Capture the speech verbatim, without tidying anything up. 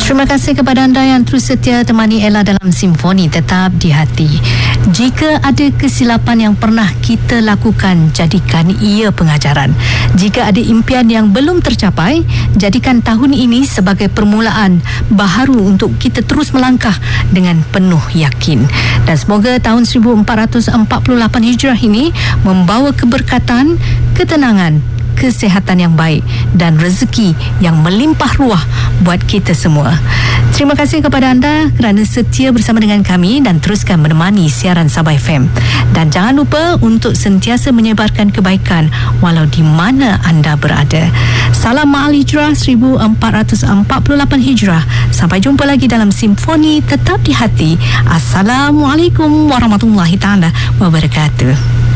Terima kasih kepada anda yang terus setia temani Ella dalam Simfoni Tetap di Hati. Jika ada kesilapan yang pernah kita lakukan, jadikan ia pengajaran. Jika ada impian yang belum tercapai, jadikan tahun ini sebagai permulaan baharu untuk kita terus melangkah dengan penuh yakin. Dan semoga tahun seribu empat ratus empat puluh lapan Hijrah ini membawa keberkatan, ketenangan, kesihatan yang baik dan rezeki yang melimpah ruah buat kita semua. Terima kasih kepada anda kerana setia bersama dengan kami dan teruskan menemani siaran Sabah F M. Dan jangan lupa untuk sentiasa menyebarkan kebaikan walau di mana anda berada. Salam Ma'al Hijrah seribu empat ratus empat puluh lapan Hijrah. Sampai jumpa lagi dalam Simfoni Tetap di Hati. Assalamualaikum warahmatullahi taala wabarakatuh.